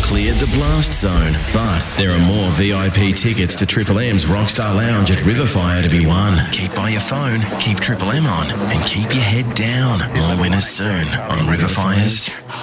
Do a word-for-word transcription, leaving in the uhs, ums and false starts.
cleared the blast zone, but there are more V I P tickets to Triple M's Rockstar Lounge at Riverfire to be won. Keep by your phone, keep Triple M on, and keep your head down. More winners soon on Riverfire's